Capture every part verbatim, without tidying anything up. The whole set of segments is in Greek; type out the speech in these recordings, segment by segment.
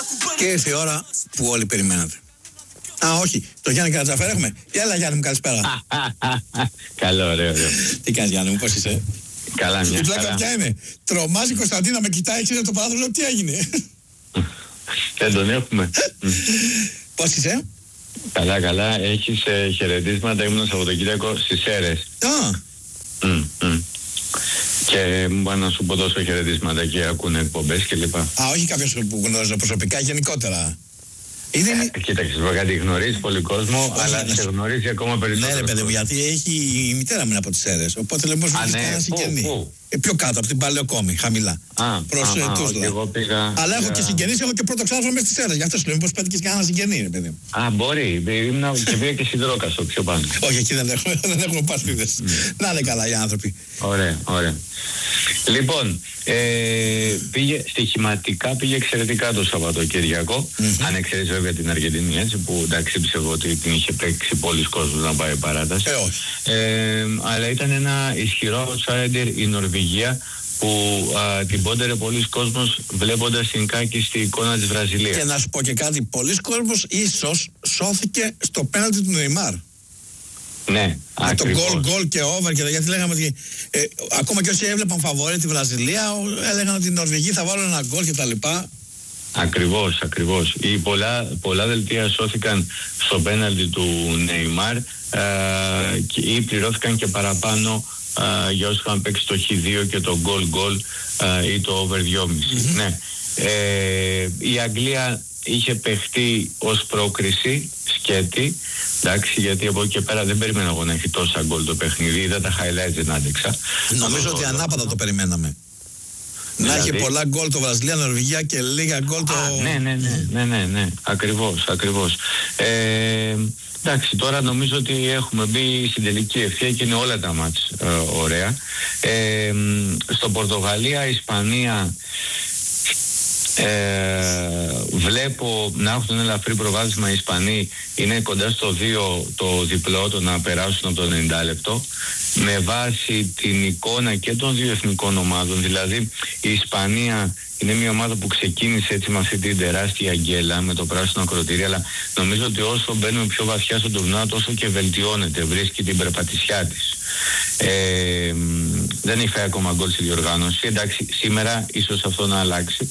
Και ήρθε η ώρα που όλοι περιμένατε. Α, όχι, το Γιάννη Καρατζαφέρ έχουμε. Έλα Γιάννη μου, καλησπέρα. Καλό, ωραίο, ωραίο. Τι κάνεις Γιάννη μου, πώς είσαι? Καλά, μια χαρά. Η πλάκα ποια είναι? Τρομάζει η Κωνσταντίνα, με κοιτάει έξω από το παράθυρο, τι έγινε? Δεν τον έχουμε. Πώς είσαι? Καλά, καλά. Έχεις ε, χαιρετίσματα, ήμουν Σαββατοκύριακο στις Σέρρες. Α. Mm, mm. Και μου πάνε να σου πω τόσο χαιρετίσματα και ακούνε εκπομπές κλπ. Α, όχι κάποιος που γνώριζε προσωπικά, γενικότερα. Είναι... Ε, κοίταξε, κάτι γνωρίζει πολύ κόσμο, όχι, αλλά σε γνωρίζει ακόμα περισσότερο. Ναι, ρε παιδί μου, γιατί έχει η μητέρα μου είναι από τις Σέρρες. Οπότε λέμε πως δεν έχει κανένα συγγενή. Ε, πιο κάτω από την Παλαιοκόμη, χαμηλά. Προς Τούσλα. Αλλά έχω και συγγενείς, έχω και πρώτο ξάδερφο μες στις Σέρρες. Γι' αυτό σου λέμε πως πέτυχες κανένα συγγενή, ρε παιδί μου. Α, μπορεί. Ήμουν και πήγα και Σιδρόκαστο πιο πάνω. Όχι, εκεί δεν έχουμε, δεν έχουμε παρτίδες. Να είναι καλά οι άνθρωποι. Ωραία, ωραία. Λοιπόν, ε, πήγε στοιχηματικά, πήγε εξαιρετικά το Σαββατοκύριακο. Mm-hmm. Αν εξαιρείς βέβαια την Αργεντινή, έτσι, που εντάξει ψεύω ότι την είχε παίξει πολλοί κόσμος να πάει παράταση. Ε, όχι. Ε, αλλά ήταν ένα ισχυρό outsider η Νορβηγία που α, την πόνταρε πολλοί κόσμος βλέποντας την κάκιστη εικόνα της Βραζιλίας. Και να σου πω και κάτι, πολλοί κόσμος ίσως σώθηκε στο πέναλτι του Νεϊμάρ. Ναι, με το γκολ, γκολ και over και γιατί λέγαμε ότι ε, ακόμα και όσοι έβλεπαν φαβορί τη Βραζιλία έλεγαν ότι οι Νορβηγοί θα βάλουν ένα γκολ και τα λοιπά. Ακριβώς, ακριβώς. Οι πολλά, πολλά δελτία σώθηκαν στο πέναλτι του Νεϊμάρ ε, ή πληρώθηκαν και παραπάνω ε, για όσοι είχαν παίξει το χ δύο και το γκολ γκολ ε, ή το over δυόμισι. Mm-hmm. Ναι. Ε, η Αγγλία είχε παιχτεί ως πρόκριση σκέτη, εντάξει, γιατί από εκεί και πέρα δεν περίμενα εγώ να έχει τόσα γκολ το παιχνίδι, είδα τα highlights, δεν άντεξα. Νομίζω ότι ανάποδα το περιμέναμε. Δηλαδή... Να έχει πολλά γκολ το Βραζιλία, Νορβηγία και λίγα γκολ το... Α, ναι, ναι, ναι, ναι, ναι, ναι, ακριβώς, ακριβώς. Ε, εντάξει, τώρα νομίζω ότι έχουμε μπει στην τελική ευθεία και είναι όλα τα μάτς ε, ωραία. Ε, στο Πορτογαλία, Ισπανία, Ε, βλέπω να έχουν ένα ελαφρύ προβάδισμα οι Ισπανοί, είναι κοντά στο δύο το διπλό, το να περάσουν από το ενενήντα λεπτό, με βάση την εικόνα και των δύο εθνικών ομάδων. Δηλαδή η Ισπανία είναι μια ομάδα που ξεκίνησε έτσι με αυτή την τεράστια γκέλα με το πράσινο ακροτήρι, αλλά νομίζω ότι όσο μπαίνουμε πιο βαθιά στο τουρνουά τόσο και βελτιώνεται, βρίσκει την περπατησιά της. Ε, δεν έχει φάει ακόμα γκολ στη διοργάνωση. Εντάξει, σήμερα ίσως αυτό να αλλάξει.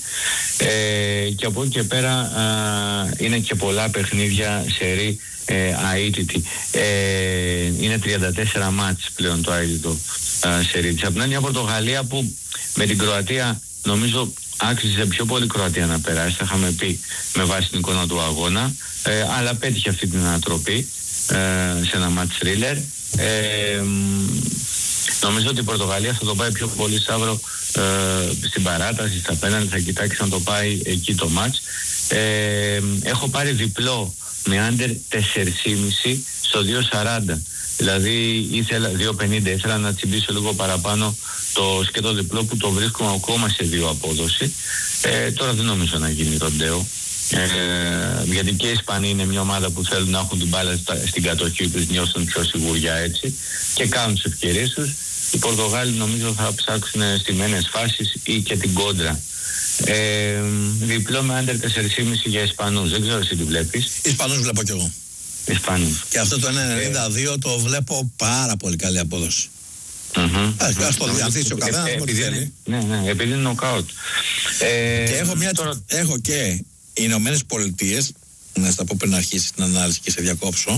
Ε, και από εκεί και πέρα α, είναι και πολλά παιχνίδια σερί ε, αίτητη. Ε, είναι τριάντα τέσσερα μάτς πλέον το αίτητο σερί της. Από την άλλη μια Πορτογαλία που με την Κροατία νομίζω άξιζε πιο πολύ Κροατία να περάσει, θα είχαμε πει με βάση την εικόνα του αγώνα, ε, αλλά πέτυχε αυτή την ανατροπή ε, σε ένα μάτς θρίλερ. Ε, νομίζω ότι η Πορτογαλία θα το πάει πιο πολύ Σταύρο ε, στην παράταση, στα πέναλτι, θα κοιτάξει να το πάει εκεί το μάτς. Ε, έχω πάρει διπλό με άντερ τέσσερα κόμμα πέντε στο δύο σαράντα. Δηλαδή ήθελα δύο πενήντα, ήθελα να τσιμπήσω λίγο παραπάνω το σκέτο διπλό που το βρίσκουμε ακόμα σε δύο απόδοση. Ε, τώρα δεν νομίζω να γίνει ροντέο. Ε, γιατί και οι Ισπανοί είναι μια ομάδα που θέλουν να έχουν την μπάλα στα, στην κατοχή τους, νιώσουν πιο σιγουριά έτσι και κάνουν τις ευκαιρίες τους. Οι Πορτογάλοι νομίζω θα ψάξουν στιμένες φάσεις ή και την κόντρα. Ε, διπλό με άντερ τέσσερα κόμμα πέντε για Ισπανούς. Δεν ξέρω εσύ τι βλέπεις. Ισπανούς βλέπω κι εγώ. Ισπανούς. Και αυτό το ένα ενενήντα δύο ε... το βλέπω πάρα πολύ καλή απόδοση. Mm-hmm. Ας το διαθέσει ο καθένας από ό,τι θέλει. Ναι, ναι, επειδή είναι νοκάουτ. Ε, και έχω, μια, τώρα... έχω και οι Ηνωμένες Πολιτείες, να στα πω πριν αρχίσει την ανάλυση και σε διακόψω,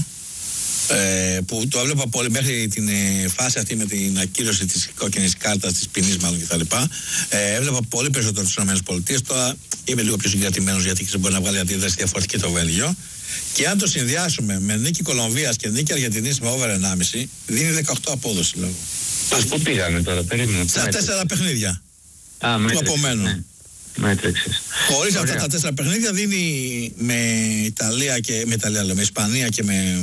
ε, που το έβλεπα πολύ μέχρι την ε, φάση αυτή με την ακύρωση της κόκκινης κάρτας, της ποινής μάλλον κτλ. Ε, έβλεπα πολύ περισσότερο τις Ηνωμένες Πολιτείες. Τώρα είμαι λίγο πιο συγκρατημένος γιατί μπορεί να βγάλει αντίδραση διαφορετική το Βέλγιο. Και αν το συνδυάσουμε με νίκη Κολομβίας και νίκη Αργεντινής με over ενάμιση, δίνει δεκαοκτώ απόδοση λόγω. Ας πού πήγανε τώρα, περίμενα. Στα τέσσερα παιχνίδια. Α, του απομένου. Ναι. Μέτρεξες. Χωρίς αυτά τα τέσσερα παιχνίδια δίνει με Ιταλία και με Ιταλία, λέω, με Ισπανία και με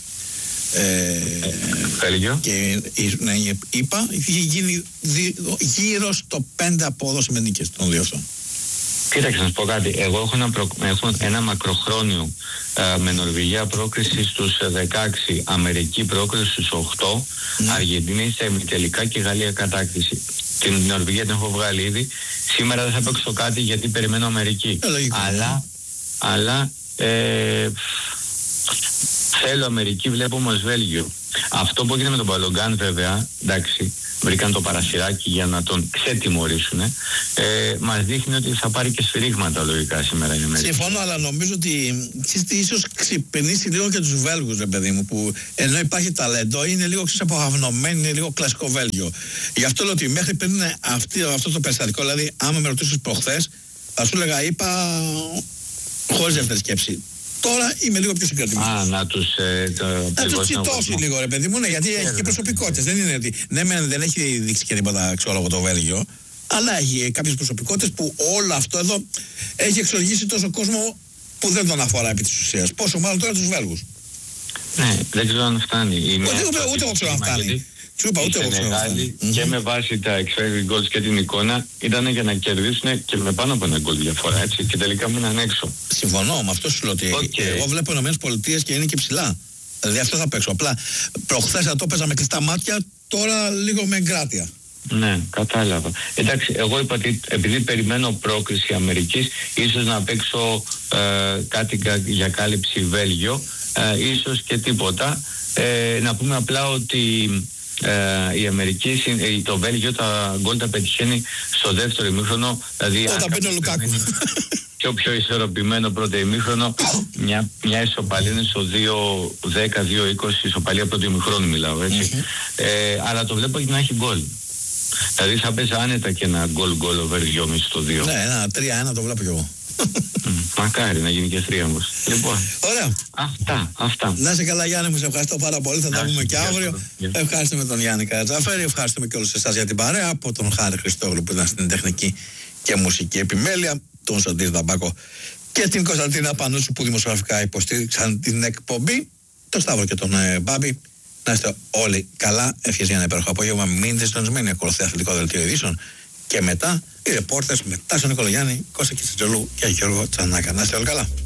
Βέλγιο. Και ναι, είπα, είχε γίνει γύρω στο πέντε απόδοση με νίκες των δύο αυτών. Κοίταξε να σου πω κάτι. Εγώ έχω ένα, προ... έχω ένα μακροχρόνιο ε, με Νορβηγία πρόκριση στους δεκαέξι, Αμερική πρόκριση στους οκτώ, mm. Αργεντινή σε ημιτελικά και Γαλλία κατάκτηση. Την Νορβηγία την έχω βγάλει ήδη. Σήμερα δεν θα παίξω κάτι γιατί περιμένω Αμερική. Ε, Αλλά αλλά ε, θέλω Αμερική, βλέπω όμως Βέλγιο. Αυτό που έγινε με τον Μπαλογκάν βέβαια, εντάξει, βρήκαν το παρασυράκι για να τον ξετιμωρήσουν, ε, μας δείχνει ότι θα πάρει και σφυρίγματα λογικά σήμερα η Αμερική. Συμφωνώ, αλλά νομίζω ότι ίσως ξυπνήσει λίγο και τους Βέλγους, ρε παιδί μου, που ενώ υπάρχει ταλέντο, είναι λίγο ξεσαπογαυνωμένοι, είναι λίγο κλασικό Βέλγιο. Γι' αυτό λέω ότι μέχρι πριν αυτή, αυτό το περιστατικό, δηλαδή, άμα με ρωτήσεις προχθές, θα σου έλεγα, είπα, χωρίς δεύτερη σκέψη. Τώρα είμαι λίγο πιο συγκρατημένος. Α, να τους ε, το, να τους τσιτώσει λίγο, ρε παιδί μου, ναι, γιατί έχει και προσωπικότητες. Δεν είναι ότι, ναι, μεν, δεν έχει δείξει και τίποτα αξιόλογο το Βέλγιο, αλλά έχει κάποιες προσωπικότητες που όλο αυτό εδώ έχει εξοργήσει τόσο κόσμο που δεν τον αφορά επί της ουσίας. Πόσο μάλλον τώρα τους Βέλγους. Ναι, δεν ξέρω αν φτάνει. Ούτε, ούτε εγώ ξέρω αν φτάνει. Σου είπα, ούτε εγώ ξέρω αν φτάνει. Και με βάση τα expected goals και την εικόνα ήταν για να κερδίσουν και με πάνω από ένα γκολ διαφορά, έτσι, και τελικά μείναν έξω. Συμφωνώ, με αυτό σου λέω ότι okay. εγώ βλέπω Ηνωμένες Πολιτείες και είναι και ψηλά. Δηλαδή αυτό θα παίξω. Απλά προχθές θα το παίζα με κλειστά μάτια, τώρα λίγο με εγκράτεια. Ναι, κατάλαβα. Εντάξει, εγώ είπα ότι επειδή περιμένω πρόκριση Αμερικής, ίσως να παίξω ε, κάτι για κάλυψη Βέλγιο, ε, ίσως και τίποτα. Ε, να πούμε απλά ότι ε, η Αμερική, το Βέλγιο τα γκολ τα πετυχαίνει στο δεύτερο ημίχρονο, δηλαδή όταν μπαίνει ο Λουκάκου. Πιο πιο ισορροπημένο πρώτο ημίχρονο, μια, μια ισοπαλία είναι στο δύο δέκα δύο είκοσι, ισοπαλία πρώτο ημίχρονο μιλάω, έτσι. Mm-hmm. Ε, αλλά το βλέπω και να έχει γκολ. Δηλαδή θα παίζει άνετα και ένα γκολ γκολ over δυόμισι στο δύο. Ναι, ένα τρία ένα το βλέπω κι εγώ. Μακάρι να γίνει και θρίαμβος. Λοιπόν, ωραία. Αυτά, αυτά. Να είσαι καλά, Γιάννη μου, σε ευχαριστώ πάρα πολύ. Θα τα πούμε και αύριο. Ευχαριστούμε τον Γιάννη Καρατζαφέρη, ευχαριστούμε και όλους εσάς για την παρέα. Από τον Χάρη Χριστόγλου που ήταν στην τεχνική και μουσική επιμέλεια, τον Σωτήρη Δαμπάκο και την Κωνσταντίνα Πανούσου που δημοσιογραφικά υποστήριξαν την εκπομπή. Το Σταύρο και τον ε, Μπάμπη. Να είστε όλοι καλά. Ευχές για ένα υπέροχο απόγευμα. Μείνετε συντονισμένοι. Ακολουθεί αθλητικό δελτίο ειδήσεων. Και μετά οι ρεπόρτες μετά στον Νικολογιάννη, Κώστα Κιτσιτζολού και Γιώργο Τσανάκα. Να είστε όλοι καλά.